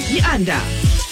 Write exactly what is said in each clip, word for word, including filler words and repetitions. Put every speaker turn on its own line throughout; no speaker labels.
pagi anda.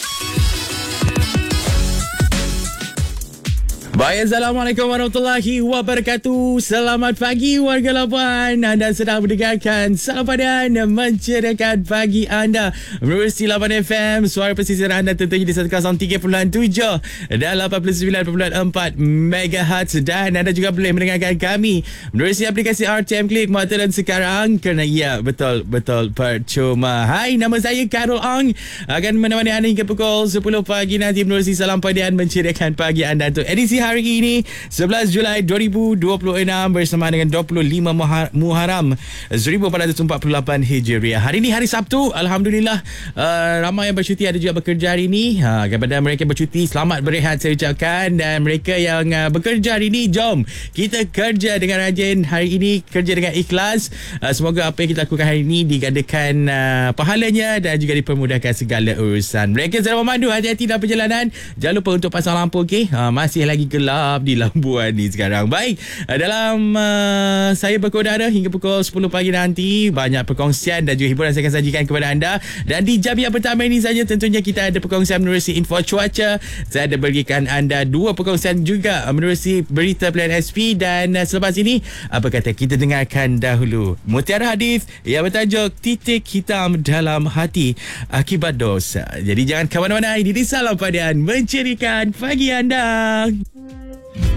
Baik, Assalamualaikum warahmatullahi wabarakatuh. Selamat pagi warga Labuan. Anda sedang mendengarkan Salam Padan menceriakan pagi anda menerusi Labuan F M, suara pesisir anda tentunya di seratus tiga puluh tujuh dan lapan puluh sembilan perpuluhan empat megahertz. Dan anda juga boleh mendengarkan kami menerusi aplikasi R T M Click Mata dan Sekarang, kerana ya, betul-betul percuma. Hai, nama saya Karol Ong, akan menemani anda hingga pukul sepuluh pagi nanti menerusi Salam Padan menceriakan pagi anda untuk edisi hari ini sebelas Julai dua ribu dua puluh enam bersama dengan dua puluh lima Muharram seribu empat ratus empat puluh lapan Hijriah. Hari ini hari Sabtu, alhamdulillah, uh, ramai yang bercuti, ada juga bekerja hari ini. Ha, kepada mereka bercuti, selamat berehat saya ucapkan. Dan mereka yang uh, bekerja hari ini, jom kita kerja dengan rajin hari ini, kerja dengan ikhlas. Uh, semoga apa yang kita lakukan hari ini digandakan uh, pahalanya dan juga dipermudahkan segala urusan. Mereka sedang memandu, hati-hati dalam perjalanan. Jangan lupa untuk pasang lampu, okey? Uh, masih lagi gelap di Labuan ni sekarang. Baik, dalam uh, saya berkodara hingga pukul sepuluh pagi nanti, banyak perkongsian dan juga hiburan saya akan sajikan kepada anda. Dan di jam yang pertama ini saja tentunya kita ada perkongsian menerusi info cuaca. Saya ada berikan anda dua perkongsian juga menerusi berita pilihan S P. Dan uh, selepas ini, apa kata kita dengarkan dahulu Mutiara Hadis yang bertajuk Titik Hitam Dalam Hati Akibat Dosa. Jadi jangan ke mana-mana, ini di Salam Padan menceriakan pagi anda.